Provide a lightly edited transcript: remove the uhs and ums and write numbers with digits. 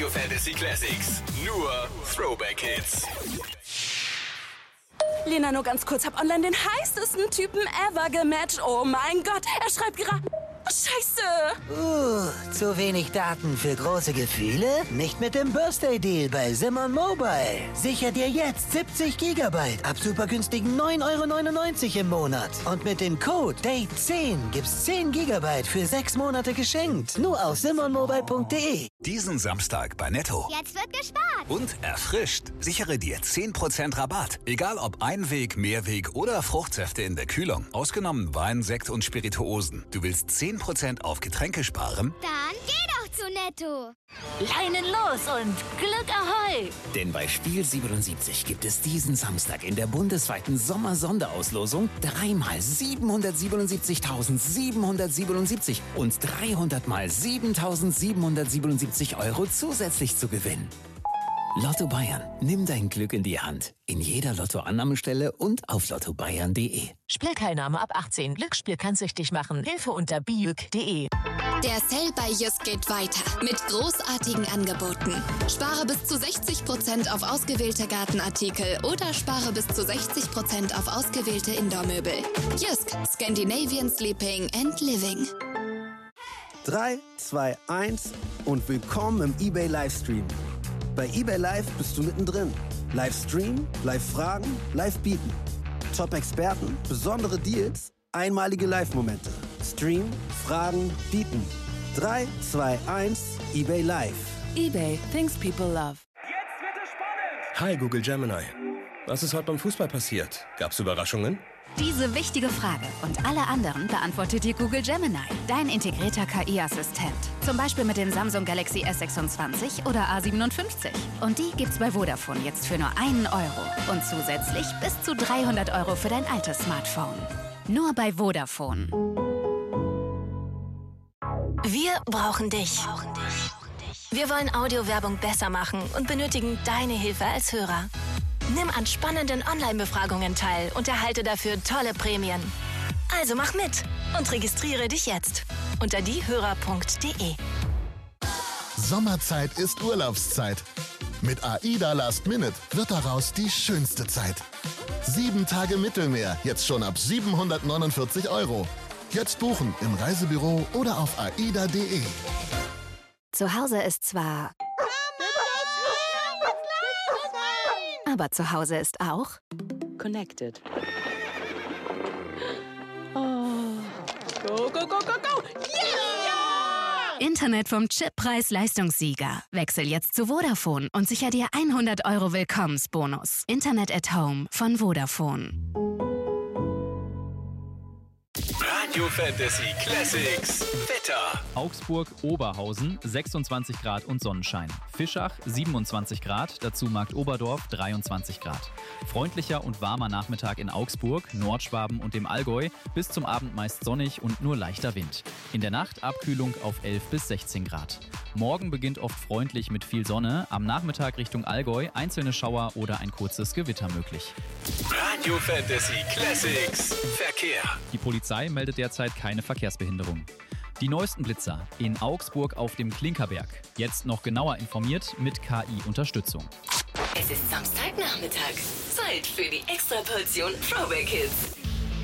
Radio Fantasy Classics. Nur Throwback Hits. Lena, nur ganz kurz. Hab online den heißesten Typen ever gematcht. Oh mein Gott, er schreibt gerade... Scheiße! Zu wenig Daten für große Gefühle? Nicht mit dem Birthday-Deal bei Simon Mobile. Sicher dir jetzt 70 GB ab super günstigen 9,99 € im Monat. Und mit dem Code DATE10 gibt's 10 GB für 6 Monate geschenkt. Nur auf simonmobile.de. Diesen Samstag bei Netto. Jetzt wird gespart. Und erfrischt. Sichere dir 10% Rabatt. Egal ob Einweg, Mehrweg oder Fruchtsäfte in der Kühlung. Ausgenommen Wein, Sekt und Spirituosen. Du willst 10% auf Getränke sparen? Dann geh doch zu Netto. Leinen los und Glück Ahoi! Denn bei Spiel 77 gibt es diesen Samstag in der bundesweiten Sommer-Sonderauslosung 3 mal 777.777 und 300 mal 7.777 € zusätzlich zu gewinnen. Lotto Bayern. Nimm dein Glück in die Hand. In jeder Lottoannahmestelle und auf lottobayern.de. Spielteilnahme ab 18. Glücksspiel kann süchtig machen. Hilfe unter biüc.de. Der Sale bei Jysk geht weiter mit großartigen Angeboten. Spare bis zu 60% auf ausgewählte Gartenartikel oder spare bis zu 60% auf ausgewählte Indoor-Möbel. Jysk, Scandinavian Sleeping and Living. 3, 2, 1 und willkommen im eBay Livestream. Bei eBay Live bist du mittendrin. Livestream, Live-Fragen, Live-Bieten. Top-Experten, besondere Deals, einmalige Live-Momente. Stream, Fragen, Bieten. 3, 2, 1, eBay Live. eBay, things people love. Jetzt wird es spannend! Hi Google Gemini. Was ist heute beim Fußball passiert? Gab's Überraschungen? Diese wichtige Frage und alle anderen beantwortet dir Google Gemini, dein integrierter KI-Assistent. Zum Beispiel mit dem Samsung Galaxy S26 oder A57. Und die gibt's bei Vodafone jetzt für nur €1 und zusätzlich bis zu 300 € für dein altes Smartphone. Nur bei Vodafone. Wir brauchen dich. Wir wollen Audiowerbung besser machen und benötigen deine Hilfe als Hörer. Nimm an spannenden Online-Befragungen teil und erhalte dafür tolle Prämien. Also mach mit und registriere dich jetzt unter diehörer.de. Sommerzeit ist Urlaubszeit. Mit AIDA Last Minute wird daraus die schönste Zeit. 7 Tage Mittelmeer, jetzt schon ab 749 €. Jetzt buchen im Reisebüro oder auf aida.de. Zu Hause ist zwar... Aber zu Hause ist auch... Connected. Oh. Go, go, go, go, go! Yeah! Internet vom Chippreis-Leistungssieger. Wechsel jetzt zu Vodafone und sicher dir 100 € Willkommensbonus. Internet at Home von Vodafone. Radio Fantasy Classics. Wetter. Augsburg, Oberhausen, 26 Grad und Sonnenschein. Fischach, 27 Grad, dazu Markt Oberdorf, 23 Grad. Freundlicher und warmer Nachmittag in Augsburg, Nordschwaben und dem Allgäu, bis zum Abend meist sonnig und nur leichter Wind. In der Nacht Abkühlung auf 11 bis 16 Grad. Morgen beginnt oft freundlich mit viel Sonne, am Nachmittag Richtung Allgäu einzelne Schauer oder ein kurzes Gewitter möglich. Radio Fantasy Classics. Verkehr. Die Polizei meldet derzeit keine Verkehrsbehinderung. Die neuesten Blitzer in Augsburg auf dem Klinkerberg. Jetzt noch genauer informiert mit KI-Unterstützung. Es ist Samstagnachmittag. Zeit für die Extraportion Throwback Hits.